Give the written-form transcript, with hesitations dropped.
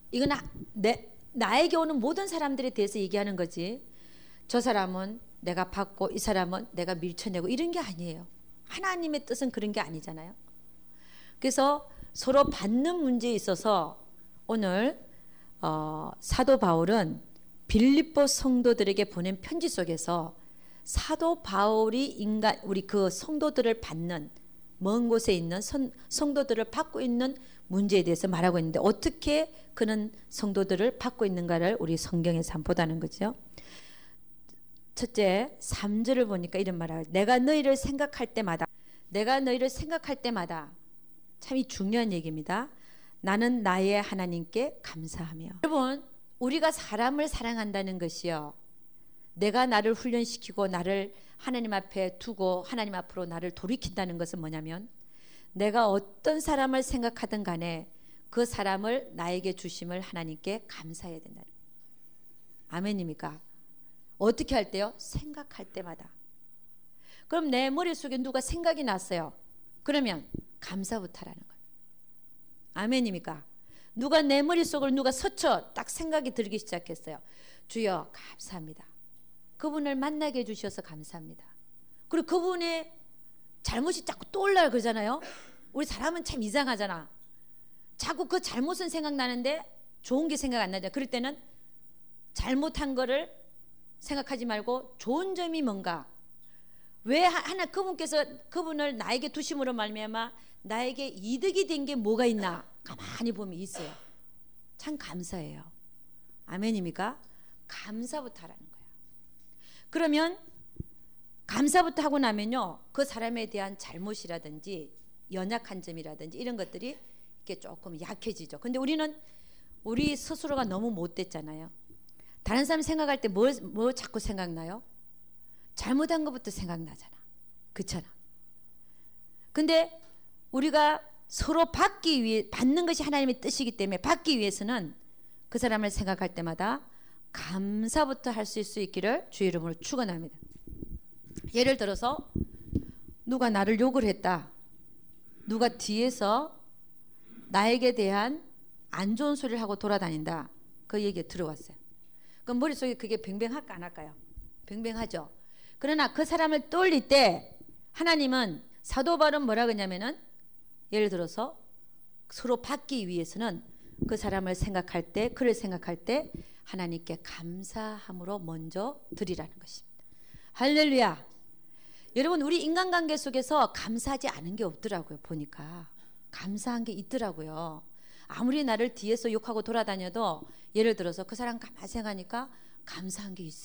이건 나에게 오는 모든 사람들에 대해서 얘기하는 거지. 저 사람은 내가 받고 이 사람은 내가 밀쳐내고 이런 게 아니에요. 하나님의 뜻은 그런 게 아니잖아요. 그래서 서로 받는 문제에 있어서 오늘 사도 바울은 빌립보 성도들에게 보낸 편지 속에서 사도 바울이 우리 그 성도들을 받는, 먼 곳에 있는 성도들을 받고 있는 문제에 대해서 말하고 있는데, 어떻게 그는 성도들을 받고 있는가를 우리 성경에서 한번 보다는 거죠. 첫째 3절을 보니까 이런 말을, 내가 너희를 생각할 때마다 참 이 중요한 얘기입니다. 나는 나의 하나님께 감사하며. 여러분, 우리가 사람을 사랑한다는 것이요, 내가 나를 훈련시키고 나를 하나님 앞에 두고 하나님 앞으로 나를 돌이킨다는 것은 뭐냐면, 내가 어떤 사람을 생각하든 간에 그 사람을 나에게 주심을 하나님께 감사해야 된다. 아멘입니까? 어떻게 할 때요? 생각할 때마다. 그럼 내 머릿속에 누가 생각이 났어요. 그러면 감사부터 하라는 거예요. 아멘입니까? 누가 내 머릿속을 누가 스쳐 딱 생각이 들기 시작했어요. 주여 감사합니다. 그분을 만나게 해주셔서 감사합니다. 그리고 그분의 잘못이 자꾸 떠올라요 그러잖아요. 우리 사람은 참 이상하잖아. 자꾸 그 잘못은 생각나는데 좋은 게 생각 안 나잖아. 그럴 때는 잘못한 거를 생각하지 말고 좋은 점이 뭔가, 왜 그분께서 그분을 나에게 두심으로 말미암아 나에게 이득이 된 게 뭐가 있나 가만히 보면 있어요. 참 감사해요. 아멘입니까? 감사부터 하라는 거야. 그러면 감사부터 하고 나면요, 그 사람에 대한 잘못이라든지 연약한 점이라든지 이런 것들이 이렇게 조금 약해지죠. 근데 우리 스스로가 너무 못됐잖아요. 다른 사람 생각할 때 뭐 자꾸 생각나요? 잘못한 것부터 생각나잖아. 그렇잖아. 근데 우리가 서로 받는 것이 하나님의 뜻이기 때문에 받기 위해서는 그 사람을 생각할 때마다 감사부터 할 수 있기를 주의 이름으로 축원합니다. 예를 들어서 누가 나를 욕을 했다. 누가 뒤에서 나에게 대한 안 좋은 소리를 하고 돌아다닌다. 그 얘기가 들어왔어요. 그럼 머릿속에 그게 뱅뱅할까 안 할까요? 뱅뱅하죠. 그러나 그 사람을 떠올릴 때 하나님은, 사도 바울은 뭐라 그러냐면은, 예를 들어서 서로 받기 위해서는 그 사람을 생각할 때, 그를 생각할 때 하나님께 감사함으로 먼저 드리라는 것입니다. 할렐루야. 여러분, 우리 인간관계 속에서 감사하지 않은 게 없더라고요. 보니까 감사한 게 있더라고요. 아무리 나를 뒤에서 욕하고 돌아다녀도 예를 들어서 그 사람 가만히 생각하니까 감사한 게 있어.